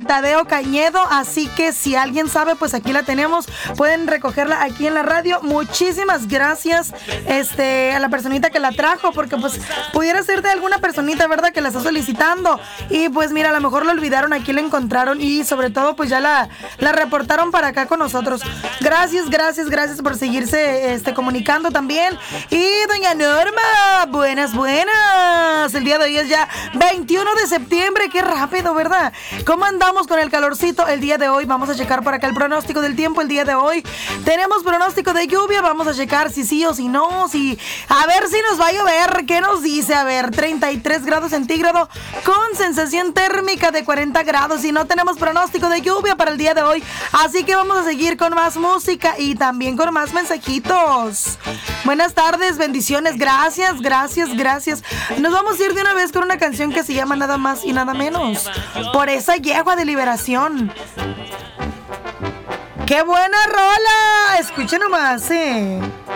Tadeo Cañedo. Así que si alguien sabe, pues aquí la tenemos. Pueden recogerla aquí en la radio. Muchísimas gracias a la personita que la trajo, porque pues pudiera ser de alguna personita, ¿verdad?, que la está solicitando. Y pues mira, a lo mejor lo olvidaron, aquí la encontraron y sobre todo pues ya la reportaron para acá con nosotros. Gracias por seguirse comunicando también. Y doña Norma, buenas. El día de hoy es ya 21 de septiembre, qué rápido, ¿verdad? ¿Cómo andamos con el calorcito el día de hoy? Vamos a checar por acá el pronóstico del tiempo el día de hoy. Tenemos pronóstico de lluvia, vamos a checar si sí o si no, a ver si nos va a llover. ¿Qué nos dice? A ver, 33 grados centígrados con sensación térmica de 40 grados y no tenemos pronóstico de lluvia para el día de hoy. Así que vamos a seguir con más música y también con más mensajitos. Buenas tardes, bendiciones, gracias. Nos vamos a ir de una vez con una canción que se llama Nada Más y Nada Menos. Por esa yegua de liberación. ¡Qué buena rola! Escuchen nomás,